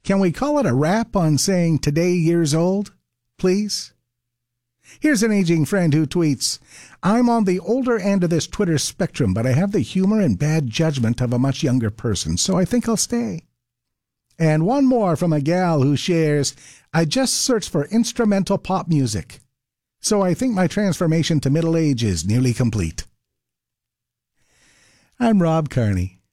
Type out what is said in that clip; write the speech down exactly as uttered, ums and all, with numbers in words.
Can we call it a wrap on saying today years old, please? Here's an aging friend who tweets, I'm on the older end of this Twitter spectrum, but I have the humor and bad judgment of a much younger person, so I think I'll stay. And one more from a gal who shares, I just searched for instrumental pop music, so I think my transformation to middle age is nearly complete. I'm Rob Carney.